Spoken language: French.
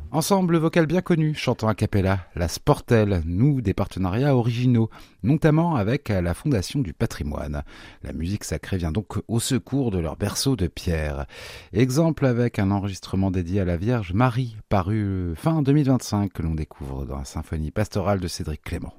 Ensemble vocal bien connu, chantant a cappella, la Sportelle noue des partenariats originaux, notamment avec la Fondation du Patrimoine. La musique sacrée vient donc au secours de leur berceau de pierre. Exemple avec un enregistrement dédié à la Vierge Marie, paru fin 2025, que l'on découvre dans la symphonie pastorale de Cédric Clément.